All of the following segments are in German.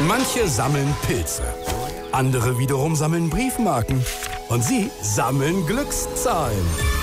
Manche sammeln Pilze, andere wiederum sammeln Briefmarken und Sie sammeln Glückszahlen.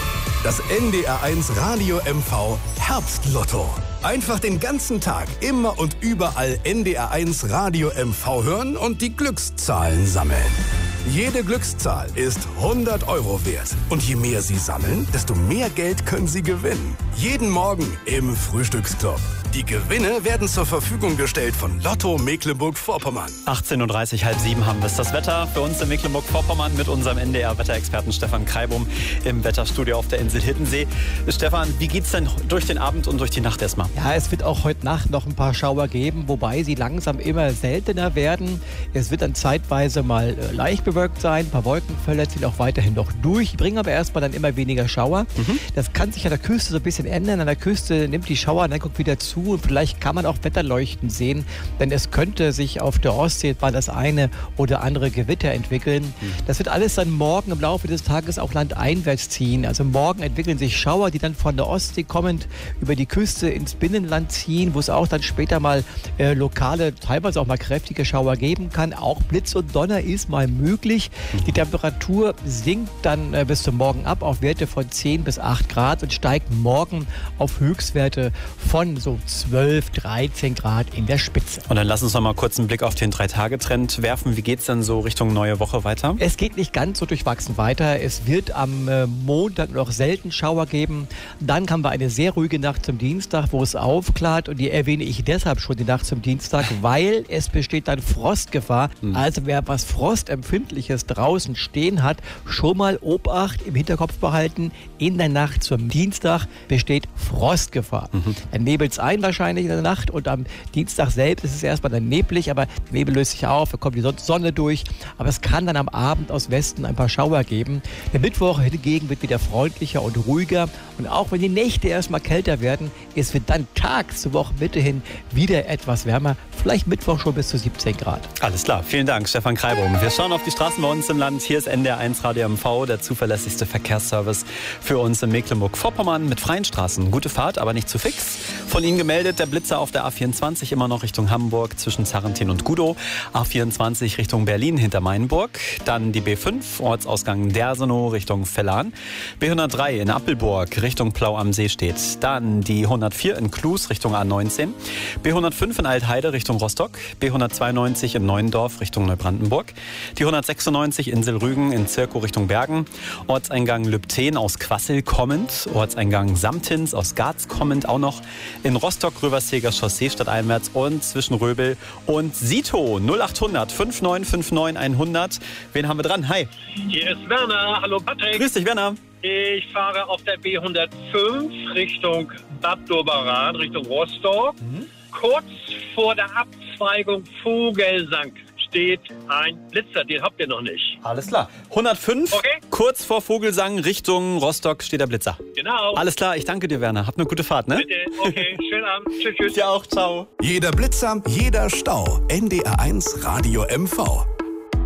Das NDR1 Radio MV Herbstlotto. Einfach den ganzen Tag, immer und überall NDR1 Radio MV hören und die Glückszahlen sammeln. Jede Glückszahl ist 100 € wert. Und je mehr Sie sammeln, desto mehr Geld können Sie gewinnen. Jeden Morgen im Frühstücksclub. Die Gewinne werden zur Verfügung gestellt von Lotto Mecklenburg-Vorpommern. 18:30 Uhr, 6:30 haben wir es. Das Wetter für uns in Mecklenburg-Vorpommern mit unserem NDR-Wetterexperten Stefan Kreibum im Wetterstudio auf der Insel Hiddensee. Stefan, wie geht's denn durch den Abend und durch die Nacht erstmal? Ja, es wird auch heute Nacht noch ein paar Schauer geben, wobei sie langsam immer seltener werden. Es wird dann zeitweise mal leicht bewölkt sein. Ein paar Wolkenfelder ziehen auch weiterhin noch durch, bringen aber erstmal dann immer weniger Schauer. Das kann sich an der Küste so ein bisschen ändern. An der Küste nimmt die Schauerneigung wieder zu und vielleicht kann man auch Wetterleuchten sehen, denn es könnte sich auf der Ostsee mal das eine oder andere Gewitter entwickeln. Das wird alles dann morgen im Laufe des Tages auch landeinwärts ziehen. Also morgen entwickeln sich Schauer, die dann von der Ostsee kommend über die Küste ins Binnenland ziehen, wo es auch dann später mal lokale, teilweise auch mal kräftige Schauer geben kann. Auch Blitz und Donner ist mal möglich. Die Temperatur sinkt dann bis zum Morgen ab auf Werte von 10 bis 8 Grad und steigt morgen auf Höchstwerte von so 12, 13 Grad in der Spitze. Und dann lass uns noch mal kurz einen Blick auf den 3-Tage-Trend werfen. Wie geht's dann so Richtung neue Woche weiter? Es geht nicht ganz so durchwachsen weiter. Es wird am Montag noch selten Schauer geben. Dann haben wir eine sehr ruhige Nacht zum Dienstag, wo es aufklart. Und die erwähne ich deshalb schon, die Nacht zum Dienstag, weil es besteht dann Frostgefahr. Also wer was Frostempfindliches draußen stehen hat, schon mal Obacht im Hinterkopf behalten. In der Nacht zum Dienstag besteht Frostgefahr. Dann nebelt's ein wahrscheinlich in der Nacht und am Dienstag selbst ist es erstmal dann neblig, aber der Nebel löst sich auf, da kommt die Sonne durch. Aber es kann dann am Abend aus Westen ein paar Schauer geben. Der Mittwoch hingegen wird wieder freundlicher und ruhiger. Und auch wenn die Nächte erstmal kälter werden, es wird dann tags zur Wochenmitte hin wieder etwas wärmer. Vielleicht Mittwoch schon bis zu 17 Grad. Alles klar, vielen Dank, Stefan Kreibum. Wir schauen auf die Straßen bei uns im Land. Hier ist NDR1 Radio MV, der zuverlässigste Verkehrsservice für uns in Mecklenburg-Vorpommern mit freien Straßen. Gute Fahrt, aber nicht zu fix. Von Ihnen gemeldet der Blitzer auf der A24 immer noch Richtung Hamburg zwischen Zarrentin und Gudow. A24 Richtung Berlin hinter Mainburg. Dann die B5 Ortsausgang Dersenow Richtung Vellan. B103 in Appelburg Richtung Plau am See steht. Dann die 104 in Klus Richtung A19. B105 in Altheide Richtung Rostock. B192 in Neuendorf Richtung Neubrandenburg. Die 196 in Selrügen in Zirkow Richtung Bergen. Ortseingang Lübten aus Quassel kommend. Ortseingang Samtins aus Garz kommend auch noch. In Rostock-Röverseger Chaussee stadteinwärts und zwischen Röbel und Sito 0800 5959 100. Wen haben wir dran? Hi. Hier ist Werner. Hallo Patrick. Grüß dich, Werner. Ich fahre auf der B105 Richtung Bad Doberan, Richtung Rostock. Kurz vor der Abzweigung Vogelsang steht ein Blitzer, den habt ihr noch nicht. Alles klar. 105, Okay. Kurz vor Vogelsang Richtung Rostock steht der Blitzer. Genau. Alles klar, ich danke dir, Werner. Habt eine gute Fahrt, ne? Bitte. Okay, schönen Abend. Tschüss, tschüss. Dir auch, ciao. Jeder Blitzer, jeder Stau. NDR1 Radio MV.